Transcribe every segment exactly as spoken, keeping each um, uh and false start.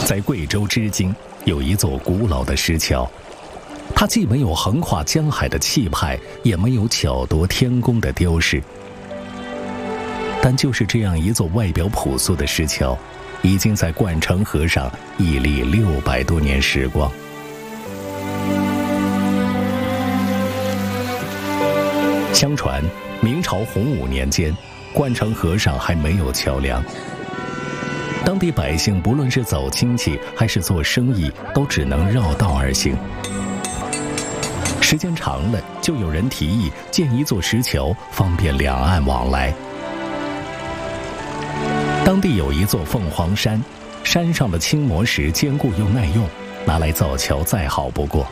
在贵州织金有一座古老的石桥，它既没有横跨江海的气派，也没有巧夺天工的雕饰。但就是这样一座外表朴素的石桥，已经在灌城河上屹立六百多年时光。相传，明朝洪武年间，灌城河上还没有桥梁。当地百姓不论是走亲戚还是做生意，都只能绕道而行。时间长了，就有人提议建一座石桥，方便两岸往来。当地有一座凤凰山，山上的青磨石坚固又耐用，拿来造桥再好不过。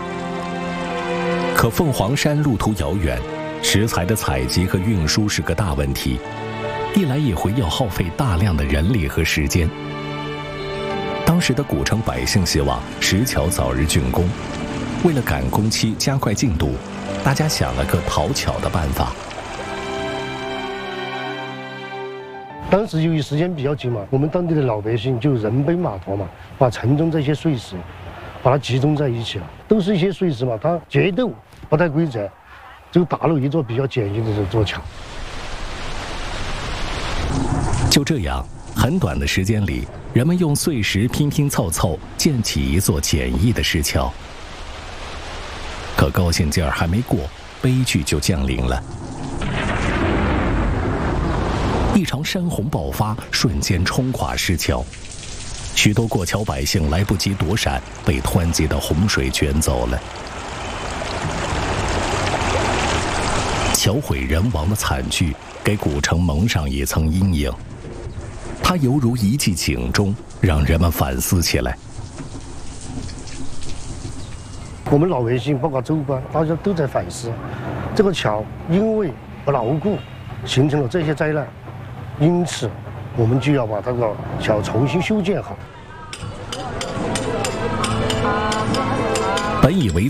可凤凰山路途遥远，石材的采集和运输是个大问题。一来一回要耗费大量的人力和时间。当时的古城百姓希望石桥早日竣工，为了赶工期加快进度，大家想了个讨巧的办法。 当时由于时间比较紧嘛，我们当地的老百姓就人背马驮嘛，把城中这些碎石把它集中在一起了，都是一些碎石嘛，它结构不太规则，就打了一座比较简易的这座桥。 就这样，很短的时间里，人们用碎石拼拼凑凑，建起一座简易的石桥。可高兴劲儿还没过，悲剧就降临了。一场山洪爆发，瞬间冲垮石桥，许多过桥百姓来不及躲闪，被湍急的洪水卷走了。桥毁人亡的惨剧给古城蒙上一层阴影，它犹如一记警钟，让人们反思起来。 我们老百姓包括州官，大家都在反思，这个桥因为不牢固，形成了这些灾难，因此我们就要把这个桥重新修建好。 本以为